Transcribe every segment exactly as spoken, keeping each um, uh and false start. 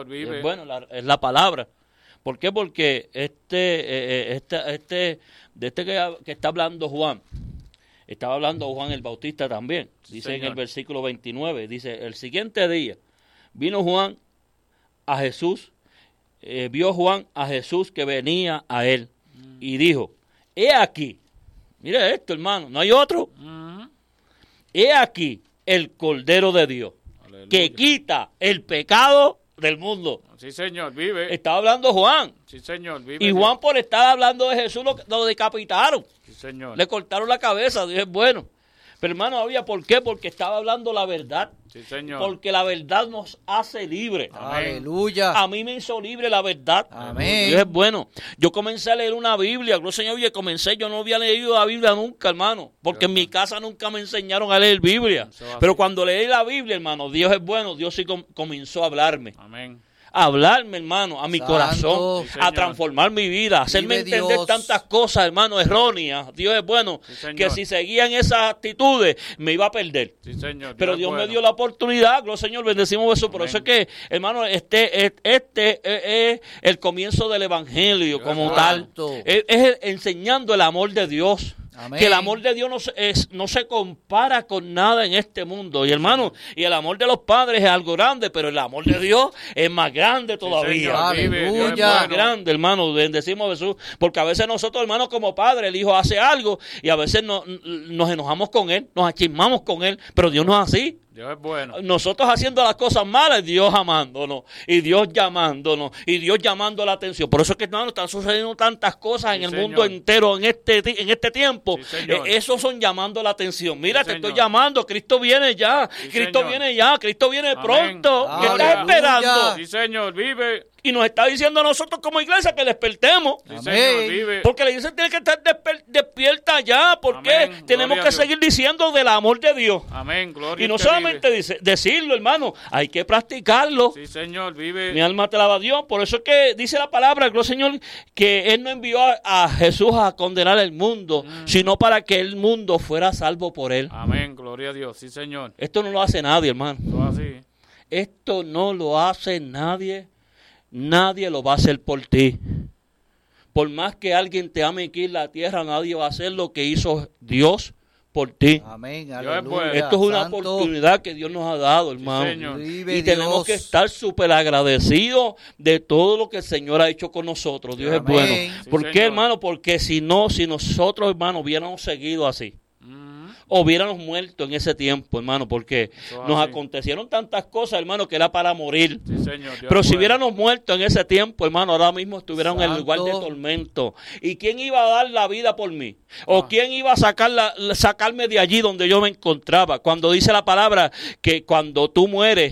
Señor, vive. Es bueno, la, es la palabra. ¿Por qué? Porque este, eh, este, este, de este que, que está hablando Juan, estaba hablando Juan el Bautista también. Dice Señor. en el versículo veintinueve, dice, el siguiente día vino Juan a Jesús, eh, vio Juan a Jesús que venía a él mm. y dijo, he aquí, mire esto hermano, no hay otro, mm. he aquí el Cordero de Dios, aleluya, que quita el pecado del mundo. Sí, Señor, vive. Estaba hablando Juan. Sí, Señor, vive. Y Juan, por estar hablando de Jesús, lo, lo decapitaron. Sí, Señor. Le cortaron la cabeza. Dios es bueno. Pero hermano, había ¿por qué? Porque estaba hablando la verdad. Sí, Señor. Porque la verdad nos hace libres. Aleluya. A mí me hizo libre la verdad. Amén. Dios es bueno. Yo comencé a leer una Biblia. Gloria al Señor, y comencé. Yo no había leído la Biblia nunca, hermano. Porque Dios, en mi casa nunca me enseñaron a leer Biblia. Pero cuando leí la Biblia, hermano, Dios es bueno. Dios sí com comenzó a hablarme. Amén. A hablarme, hermano, a mi Santo, corazón, sí, a transformar mi vida, a hacerme Vive entender Dios. tantas cosas, hermano, erróneas. Dios es bueno, sí, que si seguían esas actitudes me iba a perder. Sí, Señor. Pero Dios, Dios bueno. me dio la oportunidad, gloria al Señor, bendecimos eso. Por eso es que, hermano, este, este es el comienzo del evangelio Dios como es tal. bueno. Es, es enseñando el amor de Dios. Amén. Que el amor de Dios no se, es, no se compara con nada en este mundo. Y hermano, y el amor de los padres es algo grande, pero el amor de Dios es más grande todavía. Sí, Señor, vive, Dios es Aleluya. Más bueno. grande, hermano, bendecimos a Jesús. Porque a veces nosotros, hermanos, como padres, el hijo hace algo y a veces no, nos enojamos con él, nos achismamos con él, pero Dios no es así. Dios es bueno. Nosotros haciendo las cosas malas, Dios amándonos, y Dios llamándonos, y Dios llamando la atención. Por eso es que, hermano, están sucediendo tantas cosas Sí, en el Señor. mundo entero en este, en este tiempo. Sí, Señor. Eh, esos son llamando la atención. Mira, Sí, te estoy Señor. llamando, Cristo viene ya, Sí, Cristo Señor. viene ya, Cristo viene Amén. pronto. ¿Qué Aleluya. estás esperando? Sí, Señor, vive. Y nos está diciendo a nosotros como iglesia que despertemos. Sí, Amén. Señor, vive. Porque la iglesia tiene que estar desper- despierta ya, porque Amén. tenemos Gloria que a Dios. seguir diciendo del amor de Dios. Amén, gloria Y no al que solamente vive. dice, decirlo, hermano, hay que practicarlo. Sí, Señor, vive. Mi alma te alaba a Dios. Por eso es que dice la palabra, gloria al Señor, que Él no envió a, a Jesús a condenar el mundo, Mm. sino para que el mundo fuera salvo por Él. Amén, gloria a Dios. Sí, Señor. Esto no lo hace nadie, hermano. Todo así. Esto no lo hace nadie. Nadie lo va a hacer por ti. Por más que alguien te ame aquí en la tierra, nadie va a hacer lo que hizo Dios por ti. Amén. Dios es Aleluya. bueno. Esto es una Santo. oportunidad que Dios nos ha dado, hermano. Señor. Vive Y tenemos Dios. que estar súper agradecidos de todo lo que el Señor ha hecho con nosotros. Dios Amén. es bueno. Sí, ¿Por Señor. qué, hermano? Porque si no, si nosotros, hermano, hubiéramos seguido así, Mm. o hubiéramos muerto en ese tiempo, hermano, porque Eso es nos así. acontecieron tantas cosas, hermano, que era para morir. Sí, Señor. Dios Pero es si bueno. hubiéramos muerto en ese tiempo, hermano, ahora mismo estuviéramos en el lugar de Santo. tormento. ¿Y quién iba a dar la vida por mí? ¿O Ah. quién iba a sacar la- sacarme de allí donde yo me encontraba? Cuando dice la palabra que cuando tú mueres,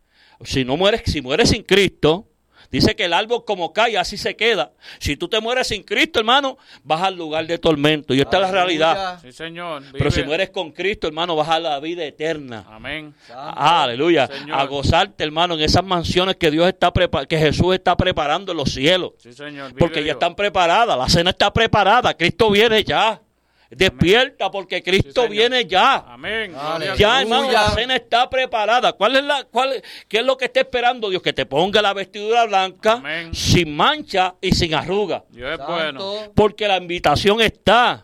si no mueres, si mueres sin Cristo, dice que el árbol como cae, así se queda. Si tú te mueres sin Cristo, hermano, vas al lugar de tormento. Y esta es la Aleluya. realidad. Sí, Señor. Pero vive. si mueres con Cristo, hermano, vas a la vida eterna. Amén. Santo. Ah, aleluya. Señor. A gozarte, hermano, en esas mansiones que Dios está prepa- que Jesús está preparando en los cielos. Sí, Señor. Vive Porque ya Dios. están preparadas, la cena está preparada, Cristo viene ya. Despierta porque Cristo Sí, señor. viene ya. Amén. Aleluya. Gloria a Ya, Dios. hermano, la cena está preparada. ¿Cuál es la, cuál, ¿Qué es lo que está esperando Dios? Que te ponga la vestidura blanca, Amén. sin mancha y sin arruga. Dios es Santo. bueno. Porque la invitación está.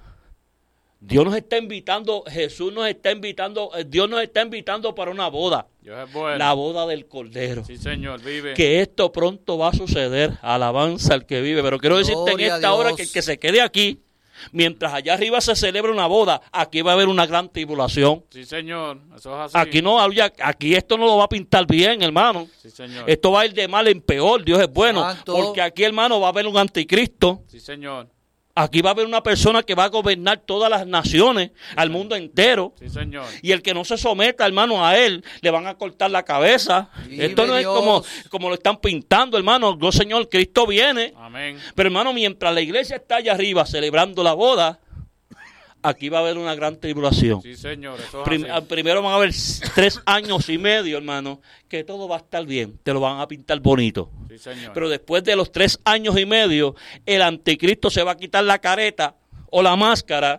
Dios nos está invitando, Jesús nos está invitando, eh, Dios nos está invitando para una boda. Dios es bueno. La boda del Cordero. Sí, Señor. Vive. Que esto pronto va a suceder. Alabanza al que vive. Pero quiero decirte en Gloria a esta hora Dios. que el que se quede aquí, mientras allá arriba se celebra una boda, aquí va a haber una gran tribulación. Sí, Señor. Eso es así. Aquí no había, aquí esto no lo va a pintar bien, hermano. Sí, Señor. Esto va a ir de mal en peor. Dios es bueno. Santo. Porque aquí, hermano, va a haber un anticristo. Sí, Señor. Aquí va a haber una persona que va a gobernar todas las naciones, al mundo entero. Sí, Señor. Y el que no se someta, hermano, a él, le van a cortar la cabeza. Vive Esto no es Dios. como, como lo están pintando, hermano. Dios, Señor, Cristo viene. Amén. Pero, hermano, mientras la iglesia está allá arriba celebrando la boda, aquí va a haber una gran tribulación. Sí, Señor. Eso es Prim- así. primero van a haber tres años y medio, hermano, que todo va a estar bien. Te lo van a pintar bonito. Sí, Señor. Pero después de los tres años y medio, el anticristo se va a quitar la careta o la máscara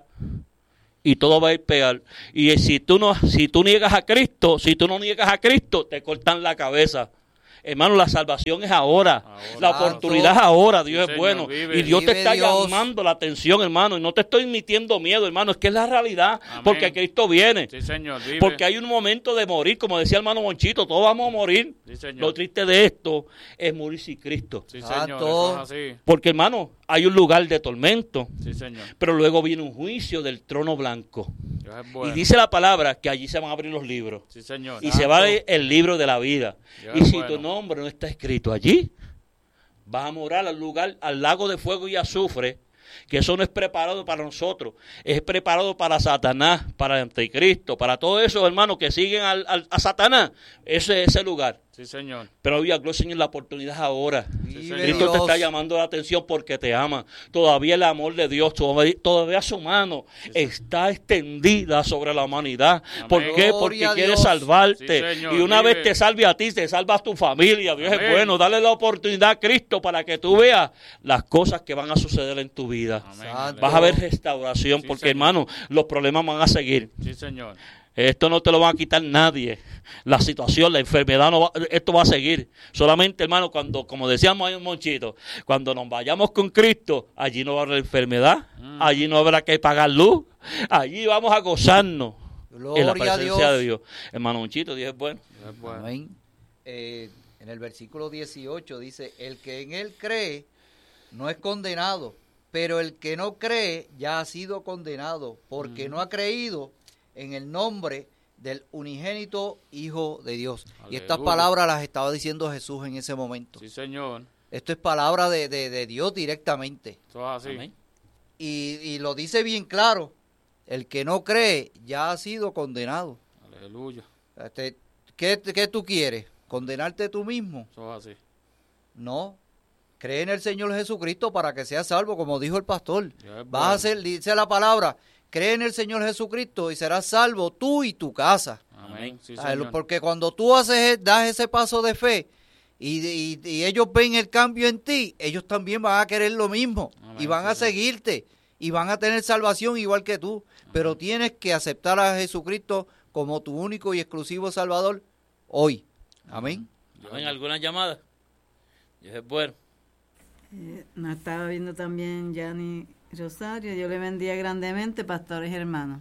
y todo va a ir peor. Y si tú no, si tú niegas a Cristo, si tú no niegas a Cristo, te cortan la cabeza. Hermano, la salvación es ahora. Ahora. La oportunidad es ahora. Dios Sí, es Señor, bueno. vive. Y Dios te Vive está Dios. llamando la atención, hermano. Y no te estoy emitiendo miedo, hermano. Es que es la realidad. Amén. Porque Cristo viene. Sí, Señor, vive. Porque hay un momento de morir, como decía el hermano Monchito, todos vamos a morir. Sí, Señor. Lo triste de esto es morir sin Cristo. Sí, Santo. Señor, eso es así. Porque, hermano, hay un lugar de tormento, Sí, Señor. pero luego viene un juicio del trono blanco. Dios es bueno. Y dice la palabra que allí se van a abrir los libros. Sí, Señor. Y se va a leer el libro de la vida. Dios Y es si bueno. tu nombre no está escrito allí, vas a morar al lugar, al lago de fuego y azufre, que eso no es preparado para nosotros, es preparado para Satanás, para el anticristo, para todos esos hermanos que siguen al, al- a Satanás. Ese es ese lugar. Sí, Señor. Pero hoy, gloria, Señor, la oportunidad es ahora. Vive Señor. Cristo te Dios. está llamando la atención porque te ama. Todavía el amor de Dios, todavía, todavía su mano Sí, está extendida sobre la humanidad. Amén. ¿Por qué? Gloria Porque a quiere Dios. salvarte. Sí, Señor, y una vive. vez te salve a ti, te salvas tu familia. Dios Amén. es bueno. Dale la oportunidad a Cristo para que tú veas las cosas que van a suceder en tu vida. Amén. Santo. Vas a ver restauración Sí, porque, Señor. hermano, los problemas van a seguir. Sí, Señor. Esto no te lo va a quitar nadie. La situación, la enfermedad, no va, esto va a seguir. Solamente, hermano, cuando, como decíamos ahí un Monchito, cuando nos vayamos con Cristo, allí no va a haber enfermedad, Mm. allí no habrá que pagar luz, allí vamos a gozarnos en la Gloria a presencia Dios. de Dios. Hermano Monchito, Dios es bueno. Dios es bueno. Amén. Eh, en el versículo dieciocho dice, el que en él cree no es condenado, pero el que no cree ya ha sido condenado, porque no ha creído en el nombre del unigénito Hijo de Dios. Y estas Aleluya. palabras las estaba diciendo Jesús en ese momento. Sí, Señor. Esto es palabra de, de- de Dios directamente. Eso es así. Amén. Y, y lo dice bien claro, el que no cree ya ha sido condenado. Aleluya. Este, ¿qué, ¿Qué tú quieres? ¿Condenarte tú mismo? Eso es así. No. Cree en el Señor Jesucristo para que seas salvo, como dijo el pastor. Dios es Vas a bueno. ser, dice la palabra, cree en el Señor Jesucristo y serás salvo tú y tu casa. Amén. Sí, Ah, Señor. Porque cuando tú haces, das ese paso de fe y, y- y ellos ven el cambio en ti, ellos también van a querer lo mismo Amén, y van sí, a sí. seguirte y van a tener salvación igual que tú. Pero tienes que aceptar a Jesucristo como tu único y exclusivo Salvador hoy. Amén. Amén. ¿Alguna llamada? Dios es bueno. Eh, nos estaba viendo también Yanni Rosario. Dios le bendiga grandemente, pastores hermanos.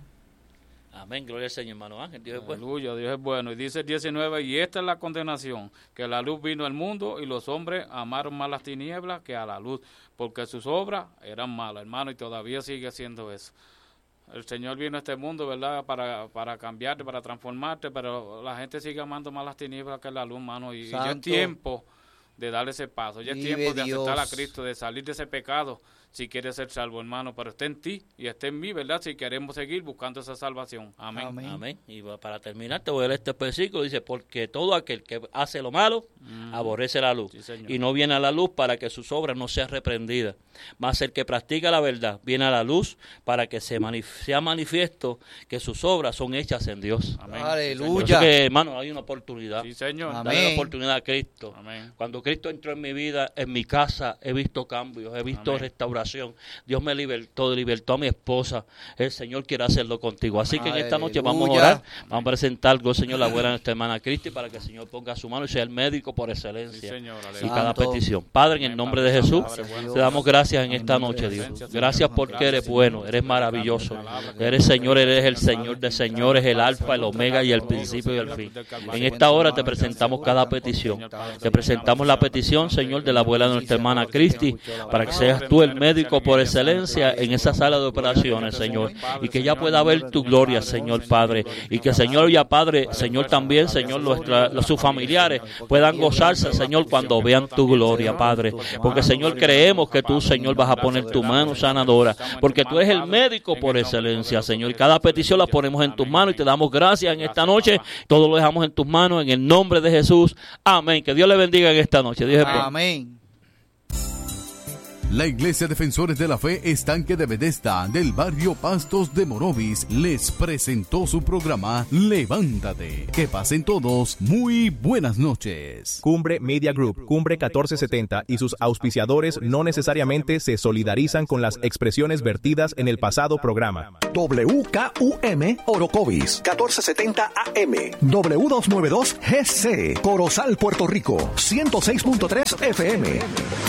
Amén. Gloria al Señor, hermano Ángel. Dios es bueno. Aleluya, Dios es bueno. Y dice el diecinueve, y esta es la condenación, que la luz vino al mundo y los hombres amaron más las tinieblas que a la luz, porque sus obras eran malas, hermano, y todavía sigue siendo eso. El Señor vino a este mundo, ¿verdad?, para, para cambiarte, para transformarte, pero la gente sigue amando más las tinieblas que la luz, hermano, y, y ya es Santo. tiempo de darle ese paso, ya es Vive tiempo de aceptar a Dios. Cristo, de salir de ese pecado, si quieres ser salvo, hermano, pero está en ti y está en mí, ¿verdad?, si queremos seguir buscando esa salvación. Amén. Amén. Amén. Y va- para terminar, te voy a leer este versículo. Dice, porque todo aquel que hace lo malo, Mm. aborrece la luz. Sí, señor. Y no viene a la luz para que sus obras no sean reprendidas. Mas el que practica la verdad viene a la luz para que se manif- sea manifiesto que sus obras son hechas en Dios. Amén. Aleluya. Por eso que, hermano, hay una oportunidad. Sí, Señor. Amén. Dale la oportunidad a Cristo. Amén. Cuando Cristo entró en mi vida, en mi casa, he visto cambios, he visto Amén. restauración. Dios me libertó, libertó a mi esposa. El Señor quiere hacerlo contigo. Así que en esta noche vamos a Aleluya. orar. Vamos a presentar, oh, Señor, la abuela de nuestra hermana Cristi para que el Señor ponga su mano y sea el médico por Sí, excelencia. Señor. Y Aleluya. cada Santo. petición. Padre, en el Amén, nombre Padre de Santo, Jesús, Padre bueno. te damos gracias en En esta el nombre noche, de Dios. Jesús. Gracias porque Gracias, eres Señor. bueno, eres maravilloso. Eres, Señor, eres el Señor de señores, el Alfa, el Omega y el principio y el fin. En esta hora te presentamos cada petición. Te presentamos la petición, Señor, de la abuela de nuestra hermana Cristi, para que seas tú el médico por excelencia en esa sala de operaciones, Señor, y que ella pueda ver tu gloria, Señor Padre, y que, Señor, ya Padre, Señor, también, Señor, nuestra, los, sus familiares puedan gozarse, Señor, cuando vean tu gloria, Padre, porque, Señor, creemos que tú, Señor, vas a poner tu mano sanadora, porque tú eres el médico por excelencia, Señor, y cada petición la ponemos en tus manos y te damos gracias en esta noche, todo lo dejamos en tus manos, en el nombre de Jesús, amén, que Dios le bendiga en esta noche, Dios es bueno. Amén. La Iglesia Defensores de la Fe Estanque de Bethesda del barrio Pastos de Morovis les presentó su programa Levántate. Que pasen todos muy buenas noches. Cumbre Media Group, Cumbre catorce setenta y sus auspiciadores no necesariamente se solidarizan con las expresiones vertidas en el pasado programa. W K U M Orocovis, catorce setenta A M, W doscientos noventa y dos G C, Corozal, Puerto Rico, ciento seis punto tres F M.